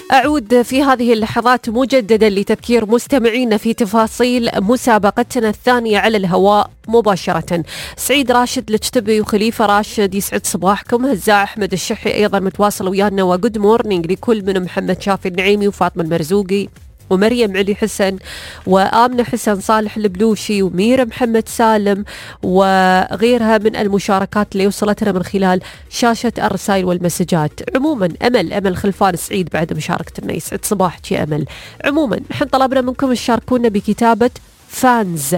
أعود في هذه اللحظات مجددا لتذكير مستمعينا في تفاصيل مسابقتنا الثانية على الهواء مباشرة. سعيد راشد الجتبي وخليفة راشد يسعد صباحكم. هزاع أحمد الشحي أيضا متواصل ويانا، وجود مورنينج لكل من محمد شافي النعيمي وفاطمة المرزوقي ومريم علي حسن وآمنة حسن صالح البلوشي وميرا محمد سالم وغيرها من المشاركات اللي وصلتنا من خلال شاشة الرسائل والمسجات. عموما أمل خلفان سعيد بعد مشاركتنا، يسعد صباحك يا أمل. عموما نحن طلبنا منكم تشاركونا بكتابة فانز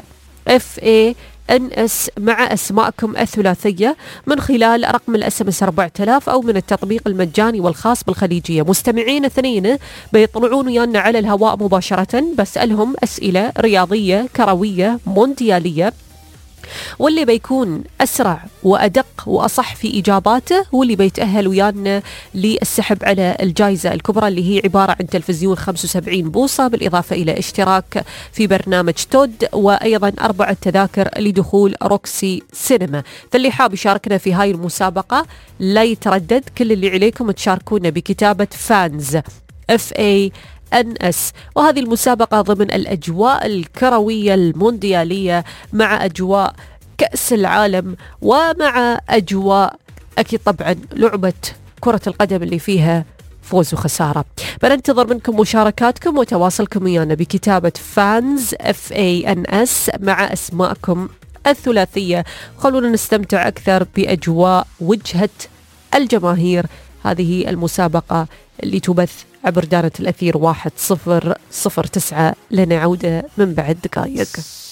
FANS مع أسماءكم الثلاثية من خلال رقم الSMS 4000 أو من التطبيق المجاني والخاص بالخليجية. مستمعين اثنين بيطلعون ويانا على الهواء مباشرة، بسألهم أسئلة رياضية كروية مونديالية، واللي بيكون أسرع وأدق وأصح في إجاباته واللي بيتأهل ويانا للسحب على الجائزة الكبرى اللي هي عبارة عن تلفزيون 75 بوصة بالإضافة إلى اشتراك في برنامج تود، وأيضا 4 تذاكر لدخول روكسي سينما. فاللي حاب يشاركنا في هاي المسابقة لا يتردد، كل اللي عليكم تشاركونا بكتابة فانز FANS. وهذه المسابقة ضمن الأجواء الكروية المونديالية مع أجواء كأس العالم ومع أجواء أكيد طبعا لعبة كرة القدم اللي فيها فوز وخسارة. بننتظر منكم مشاركاتكم وتواصلكم ويانا بكتابة فانز FANS مع أسماءكم الثلاثية. خلونا نستمتع أكثر بأجواء وجهة الجماهير هذه المسابقة اللي تبث عبر دانة الأثير 1009. لنا عودة من بعد دقائق.